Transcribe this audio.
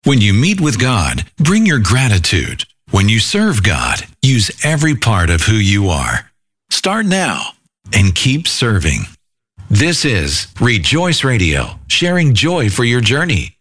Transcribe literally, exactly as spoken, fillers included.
When you meet with God, bring your gratitude. When you serve God, use every part of who you are. Start now and keep serving. This is Rejoice Radio, sharing joy for your journey.